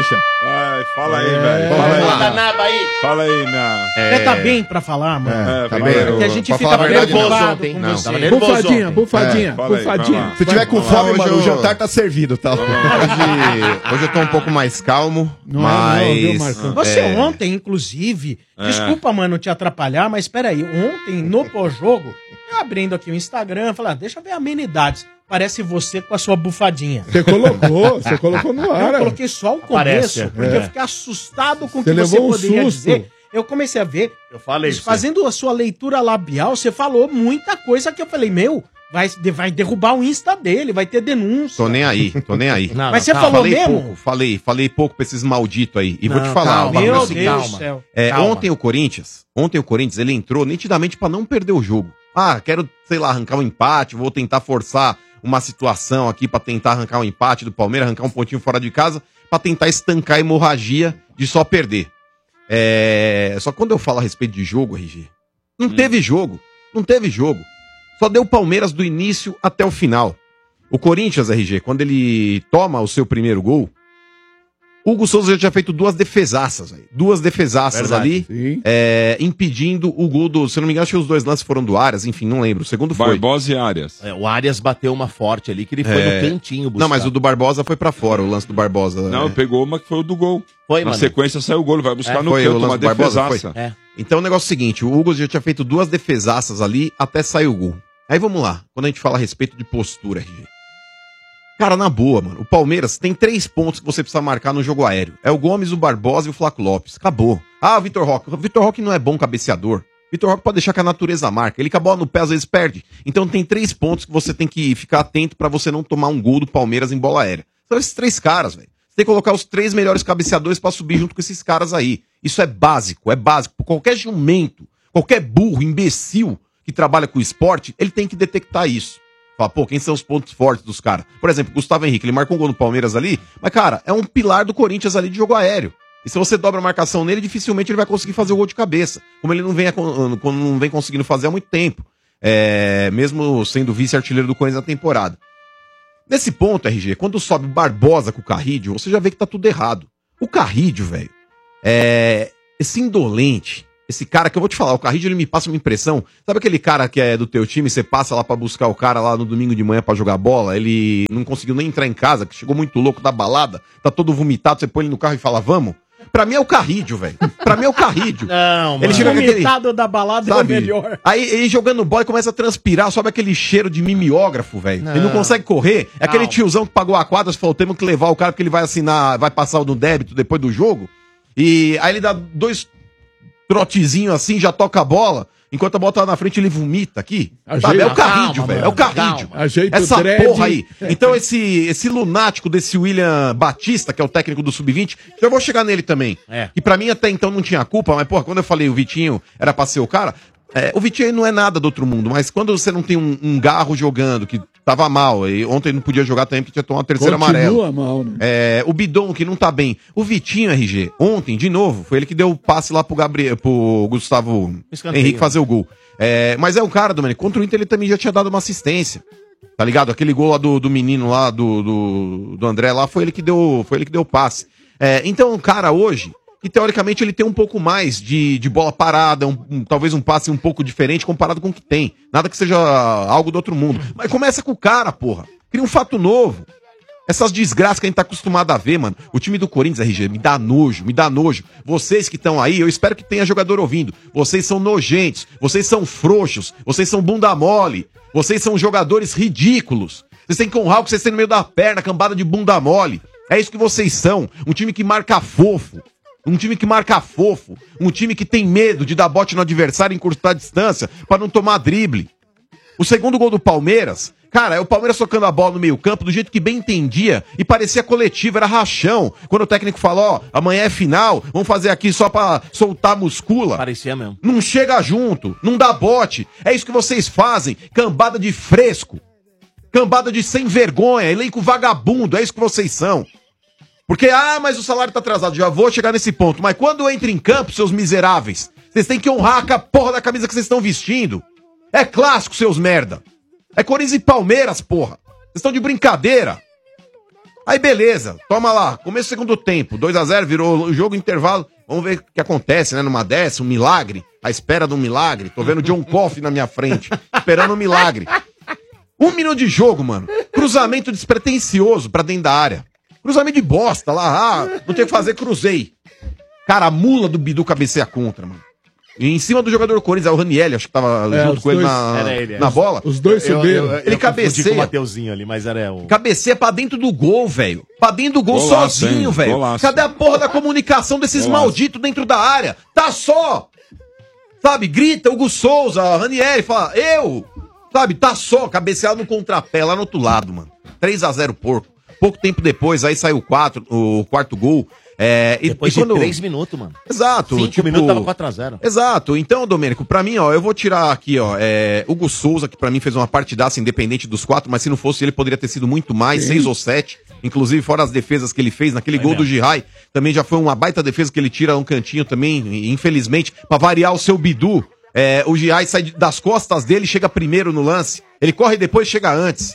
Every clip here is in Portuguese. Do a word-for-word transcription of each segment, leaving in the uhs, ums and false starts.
trouxa. Ai, fala aí, É. velho. Fala aí. Fala, Naba aí. Fala aí, minha. Você tá bem pra falar, mano? É, tá bem. Porque a gente Pra fica falar a verdade, preocupado não. com Não, você. tava nervoso Bufadinha, ontem. bufadinha, É, fala aí, bufadinha. vai lá. Se tiver com Não, fome, hoje mano, eu- o jantar tá servido, tá? Hoje, hoje eu tô um pouco mais calmo, Não mas... é não, viu, Marcão? Você é, ontem, inclusive, É. desculpa, mano, te atrapalhar, mas peraí, ontem, no pós-jogo, eu abrindo aqui o Instagram, falei, ah, deixa eu ver amenidades. Parece você com a sua bufadinha. Você colocou, você colocou no ar. Eu coloquei só o Aparece, começo, porque é. eu fiquei assustado com o Você que você levou um poderia susto. dizer. Eu comecei a ver, eu falei isso, fazendo a sua leitura labial, você falou muita coisa que eu falei, meu, vai, vai derrubar o Insta dele, vai ter denúncia. Tô nem aí, tô nem aí. Não, Mas você calma. falou falei mesmo? Pouco, falei, falei pouco pra esses malditos aí. E vou Não, te falar. calma, o bagulho é meu o seguinte, Deus do céu. é, Calma. ontem o Corinthians, ontem o Corinthians, ele entrou nitidamente pra não perder o jogo. Ah, quero, sei lá, arrancar um empate, vou tentar forçar uma situação aqui pra tentar arrancar um empate do Palmeiras, arrancar um pontinho fora de casa, pra tentar estancar a hemorragia de só perder. É... Só que quando eu falo a respeito de jogo, R G, não teve jogo, não teve jogo. Só deu Palmeiras do início até o final. O Corinthians, R G, quando ele toma o seu primeiro gol, Hugo Souza já tinha feito duas defesaças, véio. Duas defesaças Verdade, ali, é, impedindo o gol do... Se eu não me engano, acho que os dois lances foram do Arias, enfim, não lembro. O segundo foi. Barbosa e Arias. É, o Arias bateu uma forte ali, que ele foi É. no cantinho buscar. Não, mas o do Barbosa foi pra fora, o lance do Barbosa. Não, é. pegou uma que foi o do gol. Foi, Na mano. sequência saiu o gol, ele vai buscar É, no foi canto, o lance uma do Barbosa, defesaça. foi? Então o negócio é o seguinte, o Hugo já tinha feito duas defesaças ali até sair o gol. Aí vamos lá, quando a gente fala a respeito de postura, R G. Cara, na boa, mano, o Palmeiras tem três pontos que você precisa marcar no jogo aéreo. É o Gomes, o Barbosa e o Flaco Lopes. Acabou. Ah, o Vitor Roque. O Vitor Roque não é bom cabeceador. Vitor Roque pode deixar que a natureza marca. Ele com a bola no pé, às vezes perde. Então tem três pontos que você tem que ficar atento pra você não tomar um gol do Palmeiras em bola aérea. São esses três caras, velho. Você tem que colocar os três melhores cabeceadores pra subir junto com esses caras aí. Isso é básico, é básico. Qualquer jumento, qualquer burro, imbecil que trabalha com esporte, ele tem que detectar isso. Fala, pô, quem são os pontos fortes dos caras? Por exemplo, Gustavo Henrique, ele marcou um gol no Palmeiras ali, mas, cara, é um pilar do Corinthians ali de jogo aéreo. E se você dobra a marcação nele, dificilmente ele vai conseguir fazer o gol de cabeça. Como ele não vem, não vem conseguindo fazer há muito tempo. É, mesmo sendo vice-artilheiro do Corinthians na temporada. Nesse ponto, R G, quando sobe o Barbosa com o Carrídio, você já vê que tá tudo errado. O Carrídio, velho, é esse indolente, esse cara que eu vou te falar, o Carrídio, ele me passa uma impressão. Sabe aquele cara que é do teu time, você passa lá pra buscar o cara lá no domingo de manhã pra jogar bola, ele não conseguiu nem entrar em casa, que chegou muito louco da balada, tá todo vomitado, você põe ele no carro e fala, vamos? Pra mim é o Carrídio, velho. Pra mim é o Carrídio. Não, Ele chega com aquele... vomitado da balada é o Sabe? melhor. Aí ele jogando bola e começa a transpirar, sobe aquele cheiro de mimeógrafo, velho. Ele não consegue correr. É aquele Calma. tiozão que pagou a quadra, falou, temos que levar o cara porque ele vai assinar, vai passar no débito depois do jogo. E aí ele dá dois trotezinhos assim, já toca a bola. Enquanto a bola tá na frente, ele vomita aqui. Ajeita- Sabe? É o Carrídio, Calma, velho. É mano, o Carrídio. calma. Ajeita o Essa dread. porra aí. Então esse, esse lunático desse William Batista, que é o técnico do sub vinte, eu vou chegar nele também. É. Que pra mim até então não tinha culpa, mas porra, quando eu falei o Vitinho era pra ser o cara, é, o Vitinho não é nada do outro mundo, mas quando você não tem um, um garro jogando, que tava mal, e ontem não podia jogar também porque tinha tomado a terceira Continua amarela. mal, né? É, o Bidon, que não tá bem. O Vitinho, R G, ontem, de novo, foi ele que deu o passe lá pro Gabriel, pro Gustavo Escanteio. Henrique fazer o gol. É, mas é um cara, Domênico, contra o Inter ele também já tinha dado uma assistência. Tá ligado? Aquele gol lá do, do menino lá, do, do, do André lá, foi ele que deu, foi ele que deu o passe. É, então, um cara hoje, que teoricamente ele tem um pouco mais de, de bola parada, um, um- talvez um passe um pouco diferente comparado com o que tem. Nada que seja algo do outro mundo. Mas começa com o cara, porra. Cria um fato novo. Essas desgraças que a gente tá acostumado a ver, mano. O time do Corinthians, R G, me dá nojo, me dá nojo. Vocês que estão aí, eu espero que tenha jogador ouvindo. Vocês são nojentos, vocês são frouxos, vocês são bunda mole, vocês são jogadores ridículos. Vocês têm que honrar o que vocês têm no meio da perna, cambada de bunda mole. É isso que vocês são. Um time que marca fofo. Um time que marca fofo. Um time que tem medo de dar bote no adversário e encurtar a distância pra não tomar drible. O segundo gol do Palmeiras, cara, é o Palmeiras tocando a bola no meio campo do jeito que bem entendia e parecia coletivo, era rachão. Quando o técnico falou, ó, amanhã é final, vamos fazer aqui só pra soltar a muscula. Parecia mesmo. Não chega junto, não dá bote. É isso que vocês fazem, cambada de fresco. Cambada de sem vergonha, elenco vagabundo, é isso que vocês são. Porque, ah, mas o salário tá atrasado, já vou chegar nesse ponto. Mas quando entra em campo, seus miseráveis, vocês têm que honrar com a porra da camisa que vocês estão vestindo. É clássico, seus merda. É Corinthians e Palmeiras, porra. Vocês estão de brincadeira. Aí beleza, toma lá, começo do segundo tempo, dois a zero, virou o jogo, intervalo. Vamos ver o que acontece, né? Numa dessa, um milagre, à espera de um milagre. Tô vendo o John Coffey na minha frente, esperando um milagre. Um minuto de jogo, mano. Cruzamento despretensioso pra dentro da área. Cruzamento de bosta lá, ah, não tem o que fazer, cruzei. Cara, a mula do Bidu cabeceia contra, mano. E em cima do jogador do Corinthians, o Ranielli, acho que tava É, junto os com ele dois- na, Era ele, é. na bola. Os dois Eu- subiram. eu- eu- Ele eu confundi cabeceia. com o Mateuzinho ali, mas era o... Cabeceia pra dentro do gol, velho. Pra dentro do gol Golaço, sozinho, hein? velho. Golaço. Cadê a porra da comunicação desses Golaço. malditos dentro da área? Tá só! Sabe, grita Hugo Souza, Ranieri, fala, eu! Sabe, tá só, cabeceado no contrapé, lá no outro lado, mano. três a zero, porco. Pouco tempo depois, aí saiu o, quatro, o quarto gol. É, e, Depois e quando... de três minutos, mano. Exato. Cinco minutos tava quatro a zero. Exato. Então, Domênico, pra mim, ó, eu vou tirar aqui, ó, é, Hugo Souza, que pra mim fez uma partidaça independente dos quatro, mas se não fosse ele, poderia ter sido muito mais, Sim. seis ou sete. Inclusive, fora as defesas que ele fez, naquele Foi gol mesmo. do Girai, também já foi uma baita defesa que ele tira um cantinho também, e, infelizmente, pra variar o seu Bidu. É, o Girai sai de- das costas dele, chega primeiro no lance. Ele corre e depois chega antes.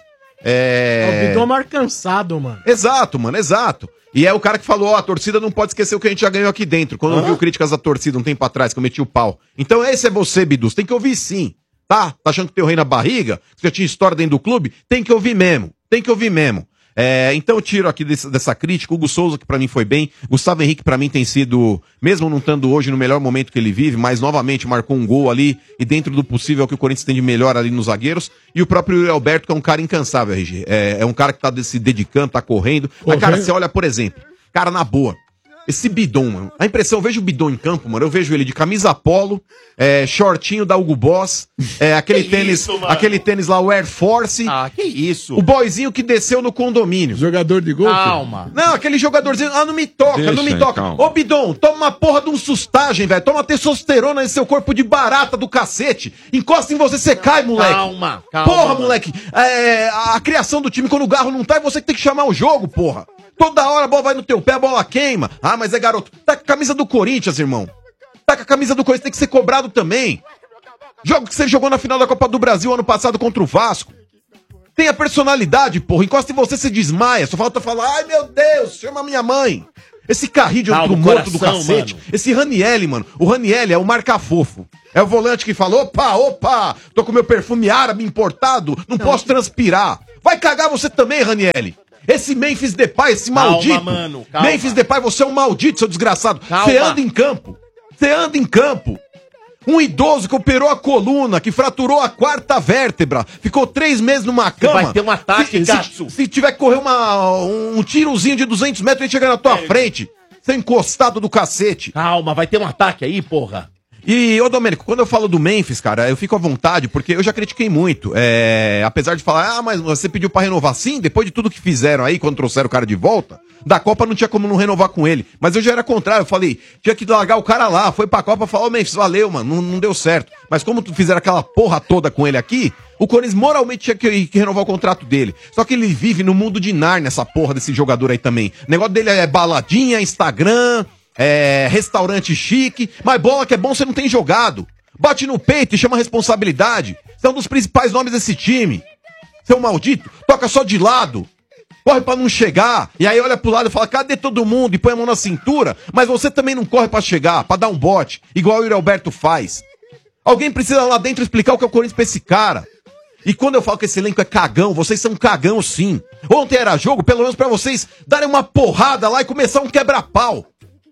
É... O Bidon mar cansado, mano. Exato, mano, exato. E é o cara que falou, ó, a torcida não pode esquecer o que a gente já ganhou aqui dentro. Quando ouviu críticas da torcida um tempo atrás, que eu meti o pau. Então esse é você, Bidu, você tem que ouvir sim, tá? Tá achando que tem o rei na barriga? Que já tinha história dentro do clube? Tem que ouvir mesmo, tem que ouvir mesmo. É, então eu tiro aqui desse- dessa crítica, Hugo Souza, que pra mim foi bem, Gustavo Henrique pra mim tem sido, mesmo não estando hoje no melhor momento que ele vive, mas novamente marcou um gol ali, e dentro do possível é o que o Corinthians tem de melhor ali nos zagueiros, e o próprio Yuri Alberto, que é um cara incansável, R G, é, é um cara que tá se dedicando, tá correndo, mas cara, Correndo. você olha, por exemplo, cara, na boa, esse Bidon, mano, a impressão, eu vejo o Bidon em campo, mano, eu vejo ele de camisa polo, é, shortinho da Hugo Boss, é, aquele Que tênis, isso, mano? aquele tênis lá, o Air Force, Ah, que isso? o boyzinho que desceu no condomínio. Jogador de gol. Calma. Não, aquele jogadorzinho, ah, não me toca, Deixa não me aí, toca. calma. Ô, Bidon, toma uma porra de um sustagem, velho. Toma testosterona nesse seu corpo de barata do cacete. Encosta em você, você cai, moleque. Calma, calma. Porra, mano. moleque. É, a, a criação do time, quando o garro não tá, é você que tem que chamar o jogo, porra. Toda hora a bola vai no teu pé, a bola queima. Ah, mas é garoto. Tá com a camisa do Corinthians, irmão. Tá com a camisa do Corinthians, tem que ser cobrado também. Jogo que você jogou na final da Copa do Brasil ano passado contra o Vasco. Tenha personalidade, porra. Encosta em você, você desmaia. Só falta falar, ai meu Deus, chama minha mãe. Esse carrinho de Calma, outro morto do coração, cacete. mano. Esse Ranielli, mano. O Ranielli é o marca-fofo. É o volante que fala, opa, opa, tô com meu perfume árabe importado, não, posso transpirar. Vai cagar você também, Ranielli. Esse Memphis Depay, esse Calma, maldito. mano, calma. Memphis Depay, você é um maldito, seu desgraçado. Calma. Você anda em campo. Você anda em campo. Um idoso que operou a coluna, que fraturou a quarta vértebra, ficou três meses numa cama. vai ter um ataque, se, Cássio. se, se tiver que correr uma, um tirozinho de duzentos metros, ele chega na tua frente. Você é encostado do cacete. Calma, vai ter um ataque aí, porra. E, ô Domênico, quando eu falo do Memphis, cara, eu fico à vontade, porque eu já critiquei muito. É, apesar de falar, ah, mas você pediu pra renovar sim, depois de tudo que fizeram aí, quando trouxeram o cara de volta, da Copa não tinha como não renovar com ele. Mas eu já era contrário, eu falei, tinha que largar o cara lá, foi pra Copa, falou, ô Memphis, valeu, mano, não, não deu certo. Mas como tu fizeram aquela porra toda com ele aqui, o Corinthians moralmente tinha que, que renovar o contrato dele. Só que ele vive no mundo de Narnia, essa porra desse jogador aí também. O negócio dele é baladinha, Instagram... É, restaurante chique, mas bola que é bom você não tem jogado. Bate no peito e chama a responsabilidade. Você é um dos principais nomes desse time. Seu maldito, toca só de lado. Corre pra não chegar. E aí olha pro lado e fala, cadê todo mundo? E põe a mão na cintura. Mas você também não corre pra chegar, pra dar um bote. Igual o Yuri Alberto faz. Alguém precisa lá dentro explicar o que é o Corinthians pra esse cara. E quando eu falo que esse elenco é cagão, vocês são cagão sim. Ontem era jogo, pelo menos pra vocês darem uma porrada lá e começar um quebra-pau.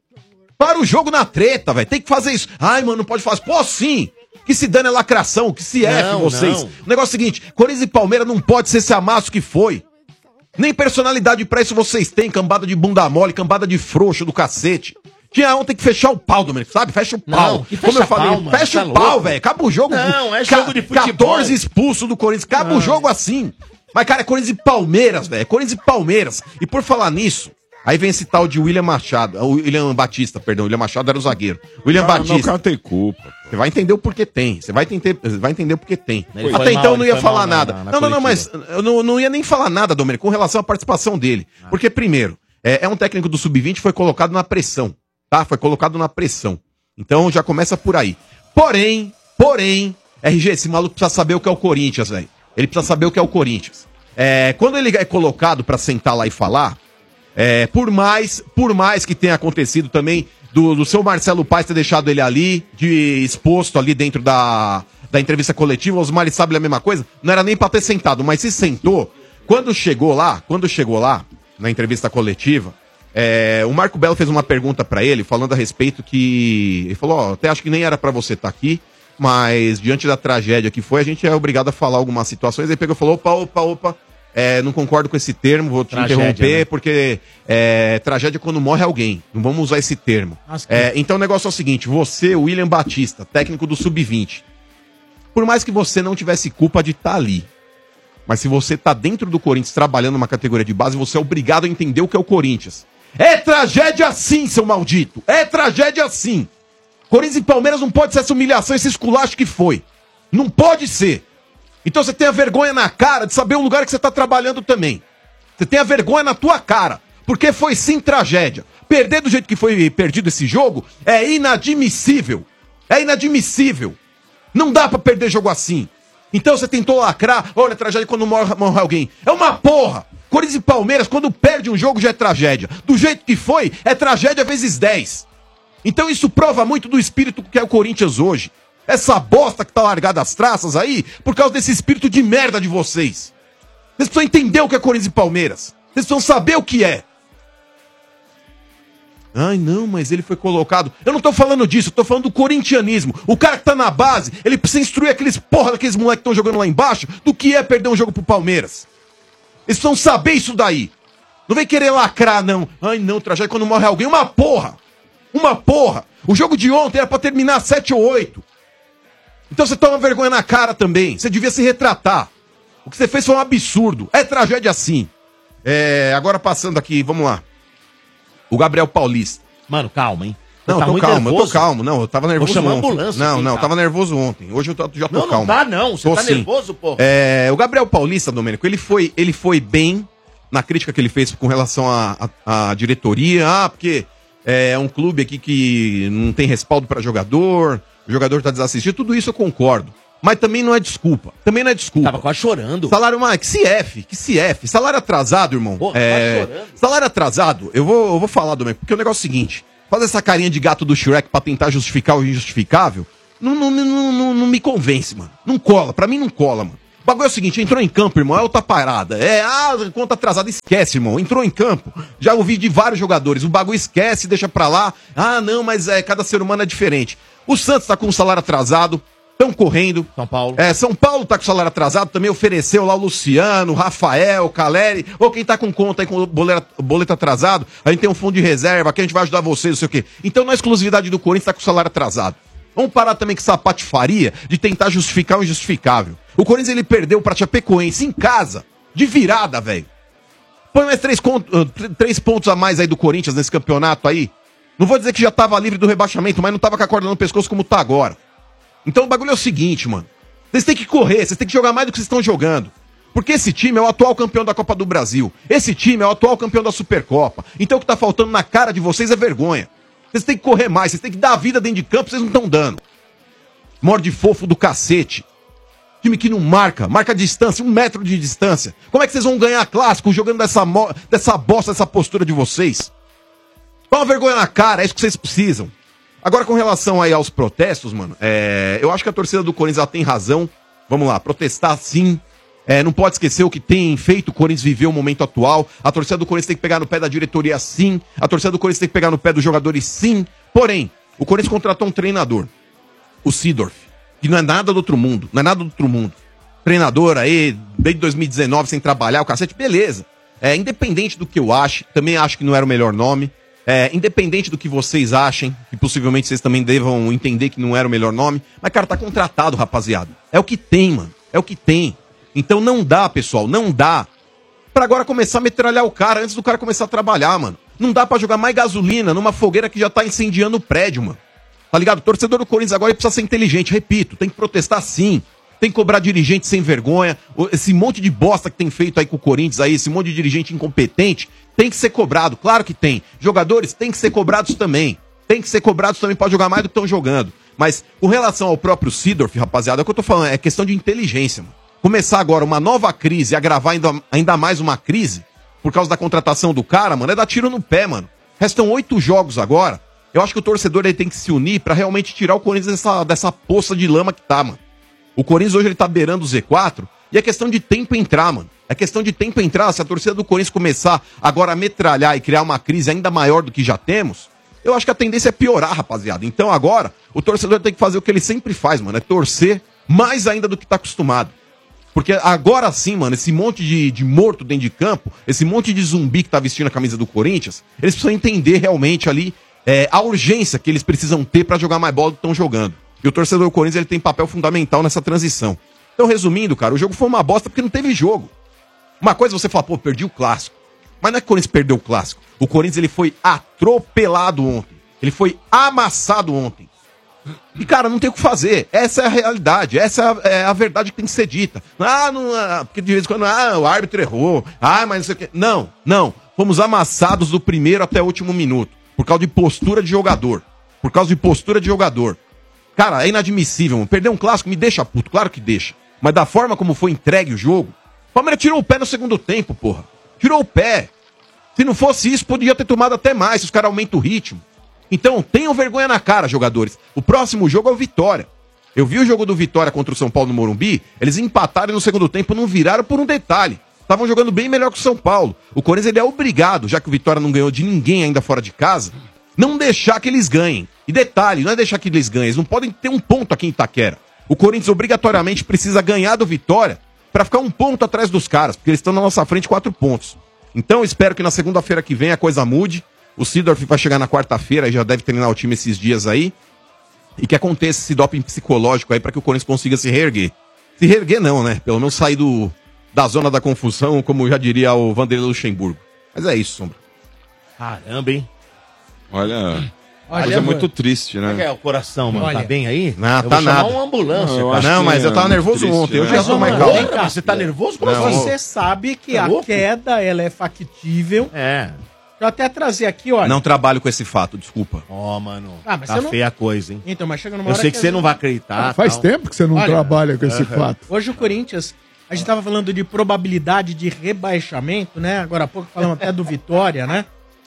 Para o jogo na treta, velho. Tem que fazer isso. Ai, mano, não pode fazer. Pô, sim. Que se dane é lacração, que se F Não, vocês. não. O negócio é o seguinte, Corinthians e Palmeiras não pode ser esse amasso que foi. Nem personalidade pra isso vocês têm, cambada de bunda mole, cambada de frouxo do cacete. Tinha ontem que fechar o pau, Domenico, sabe? Fecha o pau. Não, que Como fecha eu falei, pau, mano, fecha tá o pau, louco. velho. Acaba o jogo. Não, é Ca- jogo de futebol. quatorze expulsos do Corinthians. Acaba o jogo assim. Mas, cara, é Corinthians e Palmeiras, velho. É Corinthians e Palmeiras. E por falar nisso, aí vem esse tal de William Machado. O William Batista, perdão. William Machado era o zagueiro. William Ah, não, o Batista. cara tem culpa. Você vai entender o porquê tem. Você vai entender, você vai entender o porquê tem. Ele Até foi então mal, eu não ele ia foi falar mal na- nada. na- na não, não, não, mas coletiva. eu não, não ia nem falar nada, Domênico, com relação à participação dele. Porque, primeiro, é, é um técnico do sub vinte que foi colocado na pressão. Tá? Foi colocado na pressão. Então já começa por aí. Porém, porém, R G, esse maluco precisa saber o que é o Corinthians, velho. Ele precisa saber o que é o Corinthians. É, quando ele é colocado pra sentar lá e falar, É, por mais, por mais que tenha acontecido também do, do seu Marcelo Paes ter deixado ele ali, de exposto ali dentro da, da entrevista coletiva, o Osmar sabe a mesma coisa, não era nem pra ter sentado, mas se sentou, quando chegou lá, quando chegou lá, na entrevista coletiva, é, o Marco Belo fez uma pergunta pra ele, falando a respeito que, ele falou, ó, até acho que nem era pra você estar aqui, mas diante da tragédia que foi, a gente é obrigado a falar algumas situações, ele pegou e falou, opa, opa, opa, É, não concordo com esse termo, vou te Tragédia, interromper, né? porque é, tragédia é quando morre alguém. Não vamos usar esse termo. Nossa, que- É, então o negócio é o seguinte: você, William Batista, técnico do sub vinte, por mais que você não tivesse culpa de estar ali, mas se você tá dentro do Corinthians trabalhando numa categoria de base, você é obrigado a entender o que é o Corinthians. É tragédia sim, seu maldito! É tragédia sim! Corinthians e Palmeiras não pode ser essa humilhação, esse esculacho que foi. Não pode ser. Então você tem a vergonha na cara de saber o lugar que você tá trabalhando também. Você tem a vergonha na tua cara. Porque foi sim tragédia. Perder do jeito que foi perdido esse jogo é inadmissível. É inadmissível. Não dá pra perder jogo assim. Então você tentou lacrar, olha, tragédia quando morre, morre alguém. É uma porra. Corinthians e Palmeiras, quando perde um jogo, já é tragédia. Do jeito que foi, é tragédia vezes dez. Então isso prova muito do espírito que é o Corinthians hoje. Essa bosta que tá largada as traças aí, por causa desse espírito de merda de vocês. Vocês precisam entender o que é Corinthians e Palmeiras. Vocês precisam saber o que é. Ai, não, mas ele foi colocado... Eu não tô falando disso, eu tô falando do corintianismo. O cara que tá na base, ele precisa instruir aqueles porra daqueles moleques que estão jogando lá embaixo do que é perder um jogo pro Palmeiras. Eles precisam saber isso daí. Não vem querer lacrar, não. Ai, não, tragédia quando morre alguém. Uma porra. Uma porra. O jogo de ontem era pra terminar sete ou oito. Então você toma vergonha na cara também. Você devia se retratar. O que você fez foi um absurdo. É tragédia sim. É, agora passando aqui, vamos lá. O Gabriel Paulista. Mano, calma, hein? Você Não, tá eu tô muito calmo, eu nervoso. tô calmo. Não, eu tava nervoso chamar a ontem. ambulância Não, aqui, não, eu cara. tava nervoso ontem. Hoje eu tô- já tô Não, não calmo. tá não. Você Tô tá sim. nervoso, porra. É, o Gabriel Paulista, Domênico, ele foi, ele foi bem na crítica que ele fez com relação à à- à diretoria. Ah, porque é um clube aqui que não tem respaldo pra jogador, o jogador tá desassistido. Tudo isso eu concordo. Mas também não é desculpa. Também não é desculpa. Tava quase chorando. Salário, mano, que C F, que C F. Salário atrasado, irmão. Porra, é, tá chorando. salário atrasado, eu vou, eu vou falar, Domênico, porque o negócio é o seguinte: fazer essa carinha de gato do Shrek pra tentar justificar o injustificável, não, não, não, não, não me convence, mano. Não cola, pra mim não cola, mano. O bagulho é o seguinte: entrou em campo, irmão, é outra parada. É, ah, conta atrasada, esquece, irmão. Entrou em campo. Já ouvi de vários jogadores. O bagulho esquece, deixa pra lá. Ah, não, mas é, cada ser humano é diferente. O Santos tá com o salário atrasado. Estão correndo. São Paulo. É, São Paulo tá com salário atrasado, também ofereceu lá o Luciano, o Rafael, o Caleri, ou quem tá com conta aí com o boleto, boleto atrasado, a gente tem um fundo de reserva, que a gente vai ajudar vocês, não sei o quê. Então não é exclusividade do Corinthians, tá com salário atrasado. Vamos parar também com essa patifaria de tentar justificar o injustificável. O Corinthians, ele perdeu pra Chapecoense em casa, de virada, velho. Põe mais três, conto- uh, tr- três pontos a mais aí do Corinthians nesse campeonato aí. Não vou dizer que já tava livre do rebaixamento, mas não tava com a corda no pescoço como tá agora. Então o bagulho é o seguinte, mano. Vocês têm que correr, vocês têm que jogar mais do que vocês estão jogando. Porque esse time é o atual campeão da Copa do Brasil. Esse time é o atual campeão da Supercopa. Então o que tá faltando na cara de vocês é vergonha. Vocês têm que correr mais, vocês têm que dar a vida dentro de campo, vocês não estão dando. Morde fofo do cacete. Time que não marca, marca a distância, um metro de distância. Como é que vocês vão ganhar clássico jogando dessa, mo- dessa bosta, dessa postura de vocês? Dá uma vergonha na cara, é isso que vocês precisam. Agora, com relação aí aos protestos, mano, é, eu acho que a torcida do Corinthians ela tem razão. Vamos lá, protestar sim. É, não pode esquecer o que tem feito o Corinthians viver o momento atual. A torcida do Corinthians tem que pegar no pé da diretoria sim. A torcida do Corinthians tem que pegar no pé dos jogadores sim. Porém, o Corinthians contratou um treinador, o Seedorf, que não é nada do outro mundo, não é nada do outro mundo. Treinador aí, desde dois mil e dezenove, sem trabalhar, o cacete, beleza. É, independente do que eu ache, também acho que não era o melhor nome. É, independente do que vocês achem, que possivelmente vocês também devam entender que não era o melhor nome, mas, cara, tá contratado, rapaziada. É o que tem, mano. É o que tem. Então não dá, pessoal, não dá pra agora começar a metralhar o cara antes do cara começar a trabalhar, mano. Não dá pra jogar mais gasolina numa fogueira que já tá incendiando o prédio, mano. Tá ligado? O torcedor do Corinthians agora precisa ser inteligente, repito, tem que protestar sim. Tem que cobrar dirigente sem vergonha. Esse monte de bosta que tem feito aí com o Corinthians aí, esse monte de dirigente incompetente, tem que ser cobrado, claro que tem. Jogadores tem que ser cobrados também. Tem que ser cobrados também pra jogar mais do que estão jogando. Mas com relação ao próprio Seedorf, rapaziada, é o que eu tô falando, é questão de inteligência, mano. Começar agora uma nova crise e agravar ainda, ainda mais uma crise, por causa da contratação do cara, mano, é dar tiro no pé, mano. Restam oito jogos agora. Eu acho que o torcedor ele tem que se unir pra realmente tirar o Corinthians dessa, dessa poça de lama que tá, mano. O Corinthians hoje ele tá beirando o Z quatro e é questão de tempo entrar, mano. É questão de tempo entrar. Se a torcida do Corinthians começar agora a metralhar e criar uma crise ainda maior do que já temos, eu acho que a tendência é piorar, rapaziada. Então agora, o torcedor tem que fazer o que ele sempre faz, mano. É torcer mais ainda do que tá acostumado. Porque agora sim, mano, esse monte de, de morto dentro de campo, esse monte de zumbi que tá vestindo a camisa do Corinthians, eles precisam entender realmente ali é, a urgência que eles precisam ter pra jogar mais bola do que estão jogando. E o torcedor do Corinthians ele tem papel fundamental nessa transição. Então, resumindo, cara, o jogo foi uma bosta porque não teve jogo. Uma coisa é você falar, pô, perdi o clássico. Mas não é que o Corinthians perdeu o clássico. O Corinthians ele foi atropelado ontem. Ele foi amassado ontem. E, cara, não tem o que fazer. Essa é a realidade. Essa é a, é a verdade que tem que ser dita. Ah, não, ah, porque de vez em quando, ah, o árbitro errou. Ah, mas não sei o quê. Não, não. Fomos amassados do primeiro até o último minuto. Por causa de postura de jogador. Por causa de postura de jogador. Cara, é inadmissível, mano. Perder um clássico me deixa puto. Claro que deixa. Mas da forma como foi entregue o jogo, o Palmeiras tirou o pé no segundo tempo, porra. Tirou o pé. Se não fosse isso, podia ter tomado até mais, se os caras aumentam o ritmo. Então, tenham vergonha na cara, jogadores. O próximo jogo é o Vitória. Eu vi o jogo do Vitória contra o São Paulo no Morumbi, eles empataram e no segundo tempo não viraram por um detalhe. Estavam jogando bem melhor que o São Paulo. O Corinthians ele é obrigado, já que o Vitória não ganhou de ninguém ainda fora de casa, não deixar que eles ganhem. E detalhe, não é deixar que eles ganhem, eles não podem ter um ponto aqui em Itaquera. O Corinthians obrigatoriamente precisa ganhar do Vitória pra ficar um ponto atrás dos caras, porque eles estão na nossa frente quatro pontos. Então eu espero que na segunda-feira que vem a coisa mude. O Seedorf vai chegar na quarta-feira e já deve treinar o time esses dias aí. E que aconteça esse doping psicológico aí pra que o Corinthians consiga se reerguer. Se reerguer não, né? Pelo menos sair do, da zona da confusão, como já diria o Vanderlei Luxemburgo. Mas é isso, Sombra. Caramba, hein? Olha... Olha, Mas é muito triste, Como é que né? é o coração, mano? Olha. Tá bem aí? Não, eu tá vou chamar nada. uma ambulância. Não, eu cara. acho Não, que mas eu tava é nervoso triste, ontem. Hoje né? eu já tô mais Mas, calmo. vem cá. Você tá nervoso? Como Não. assim? Você sabe que Tá a louco? queda ela é factível. É. Deixa eu até trazer aqui, olha. Não trabalho com esse fato, desculpa. Ó, mano. Ah, mas tá você não- feia a coisa, hein? Então, mas chega numa Eu hora sei que você a não gente- vai acreditar. Faz tal. tempo que você não Olha, trabalha com esse fato. Hoje o Corinthians, a gente tava falando de probabilidade de rebaixamento, né? Agora há pouco falamos até do Vitória, né?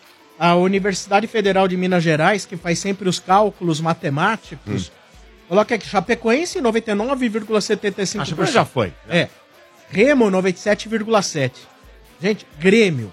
A Universidade Federal de Minas Gerais, que faz sempre os cálculos matemáticos, coloca aqui, Chapecoense noventa e nove vírgula setenta e cinco por cento. Acho que já foi. É. Remo noventa e sete vírgula sete por cento. Gente, Grêmio